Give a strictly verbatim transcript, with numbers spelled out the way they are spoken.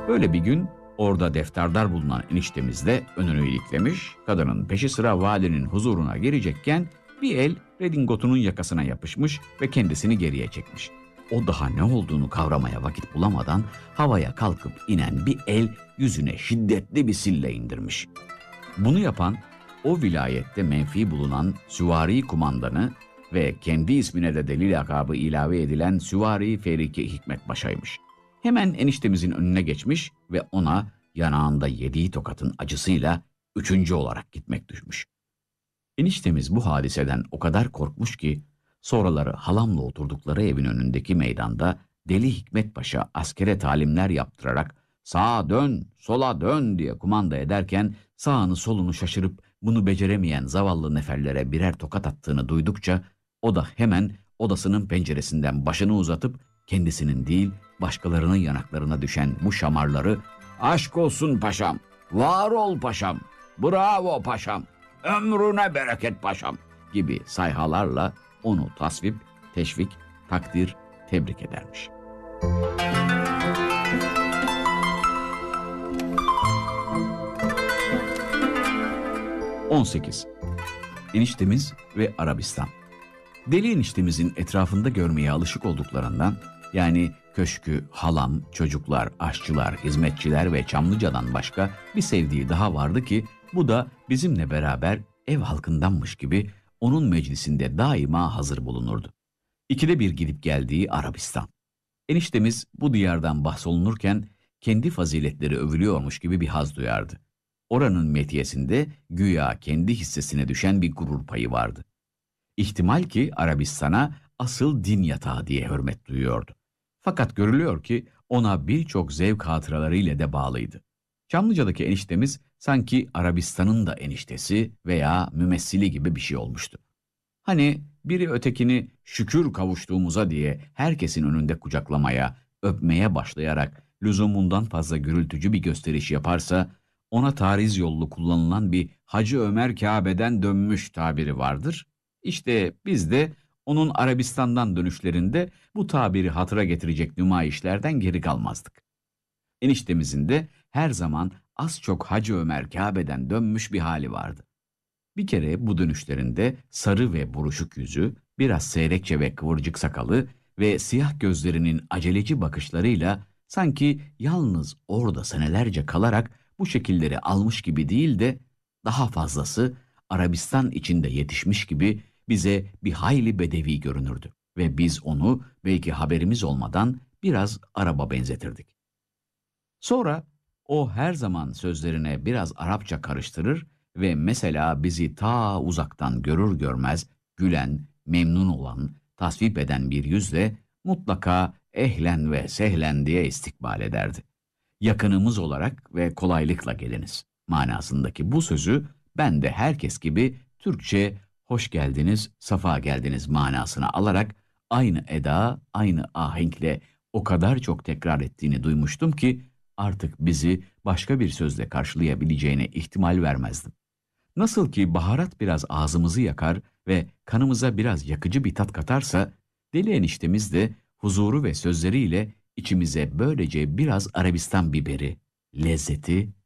Böyle bir gün orada defterdar bulunan eniştemiz de önünü iliklemiş, kadının peşi sıra valinin huzuruna girecekken bir el redingotunun yakasına yapışmış ve kendisini geriye çekmiş. O daha ne olduğunu kavramaya vakit bulamadan havaya kalkıp inen bir el yüzüne şiddetli bir sille indirmiş. Bunu yapan o vilayette menfi bulunan süvari kumandanı ve kendi ismine de deli lakabı ilave edilen Süvari Feriki Hikmet Paşa'ymış. Hemen eniştemizin önüne geçmiş ve ona yanağında yediği tokatın acısıyla üçüncü olarak gitmek düşmüş. Eniştemiz bu hadiseden o kadar korkmuş ki sonraları halamla oturdukları evin önündeki meydanda Deli Hikmet Paşa askere talimler yaptırarak sağa dön, sola dön diye kumanda ederken sağını solunu şaşırıp bunu beceremeyen zavallı neferlere birer tokat attığını duydukça o da hemen odasının penceresinden başını uzatıp kendisinin değil başkalarının yanaklarına düşen bu şamarları "Aşk olsun paşam, var ol paşam, bravo paşam, ömrüne bereket paşam" gibi sayhalarla onu tasvip, teşvik, takdir, tebrik edermiş. on sekiz. Eniştemiz ve Arabistan. Deli eniştemizin etrafında görmeye alışık olduklarından, yani köşkü, halam, çocuklar, aşçılar, hizmetçiler ve Çamlıca'dan başka bir sevdiği daha vardı ki bu da bizimle beraber ev halkındanmış gibi onun meclisinde daima hazır bulunurdu. İkide bir gidip geldiği Arabistan. Eniştemiz bu diyardan bahsolunurken kendi faziletleri övülüyormuş gibi bir haz duyardı. Oranın metiyesinde güya kendi hissesine düşen bir gurur payı vardı. İhtimal ki Arabistan'a asıl din yatağı diye hürmet duyuyordu. Fakat görülüyor ki ona birçok zevk hatıralarıyla de bağlıydı. Çamlıca'daki eniştemiz sanki Arabistan'ın da eniştesi veya mümessili gibi bir şey olmuştu. Hani biri ötekini şükür kavuştuğumuza diye herkesin önünde kucaklamaya, öpmeye başlayarak lüzumundan fazla gürültücü bir gösteriş yaparsa, ona tariz yollu kullanılan bir Hacı Ömer Kabe'den dönmüş tabiri vardır. İşte biz de onun Arabistan'dan dönüşlerinde bu tabiri hatıra getirecek nümayişlerden geri kalmazdık. Eniştemizin de her zaman az çok Hacı Ömer Kabe'den dönmüş bir hali vardı. Bir kere bu dönüşlerinde sarı ve buruşuk yüzü, biraz seyrekçe ve kıvırcık sakalı ve siyah gözlerinin aceleci bakışlarıyla sanki yalnız orada senelerce kalarak bu şekilleri almış gibi değil de daha fazlası Arabistan içinde yetişmiş gibi bize bir hayli bedevi görünürdü ve biz onu belki haberimiz olmadan biraz Arap'a benzetirdik. Sonra o her zaman sözlerine biraz Arapça karıştırır ve mesela bizi ta uzaktan görür görmez gülen, memnun olan, tasvip eden bir yüzle mutlaka ehlen ve sehlen diye istikbal ederdi. Yakınımız olarak ve kolaylıkla geliniz manasındaki bu sözü ben de herkes gibi Türkçe hoş geldiniz, safa geldiniz manasına alarak aynı eda, aynı ahenkle o kadar çok tekrar ettiğini duymuştum ki artık bizi başka bir sözle karşılayabileceğine ihtimal vermezdim. Nasıl ki baharat biraz ağzımızı yakar ve kanımıza biraz yakıcı bir tat katarsa, Deli eniştemiz de huzuru ve sözleriyle içimize böylece biraz Arabistan biberi, lezzeti